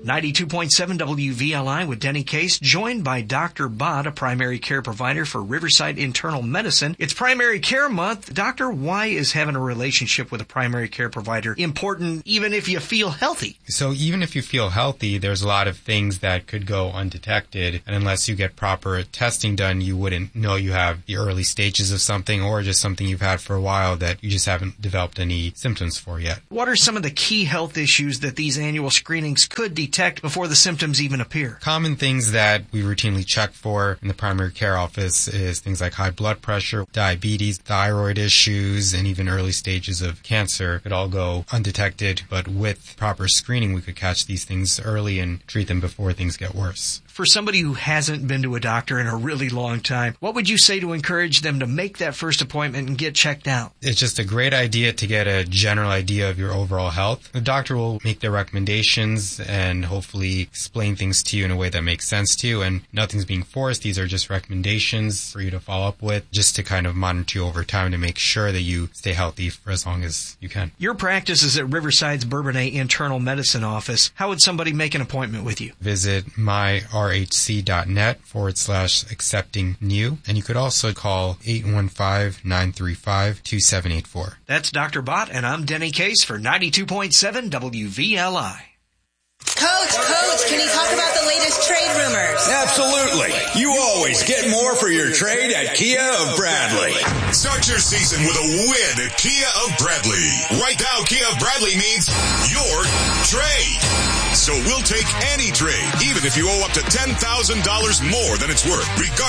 92.7 WVLI with Denny Case, joined by Dr. Bott, a primary care provider for Riverside Internal Medicine. It's Primary Care Month. Doctor, why is having a relationship with a primary care provider important even if you feel healthy? So even if you feel healthy, there's a lot of things that could go undetected, and unless you get proper testing done, you wouldn't know you have the early stages of something or just something you've had for a while that you just haven't developed any symptoms for yet. What are some of the key health issues that these annual screenings could detect before the symptoms even appear? Common things that we routinely check for in the primary care office is things like high blood pressure, diabetes, thyroid issues, and even early stages of cancer could all go undetected, but with proper screening we could catch these things early and treat them before things get worse. For somebody who hasn't been to a doctor in a really long time, what would you say to encourage them to make that first appointment and get checked out? It's just a great idea to get a general idea of your overall health. The doctor will make their recommendations and hopefully explain things to you in a way that makes sense to you, and nothing's being forced. These are just recommendations for you to follow up with, just to kind of monitor you over time to make sure that you stay healthy for as long as you can. Your practice is at Riverside's Bourbonnais Internal Medicine office. How would somebody make an appointment with you? Visit myrhc.net/accepting new, and you could also call 815-935-2784. That's Dr. Bott, and I'm Denny Case for 92.7 WVLI. Coach, can you talk about the latest trade rumors? Absolutely. You always get more for your trade at Kia of Bradley. Start your season with a win at Kia of Bradley. Right now, Kia of Bradley means your trade. So we'll take any trade, even if you owe up to $10,000 more than it's worth, regardless.